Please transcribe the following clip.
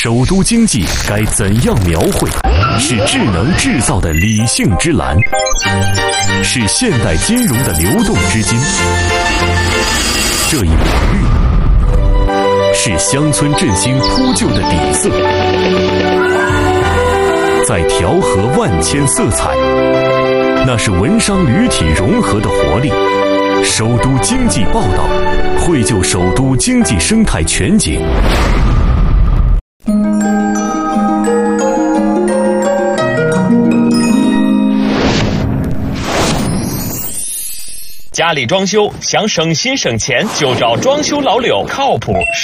首都经济该怎样描绘？是智能制造的理性之蓝，是现代金融的流动之金。这一抹绿，是乡村振兴铺就的底色，在调和万千色彩，那是文商旅体融合的活力。首都经济报道，绘就首都经济生态全景。 家里装修想省心省钱，就找装修老柳，靠谱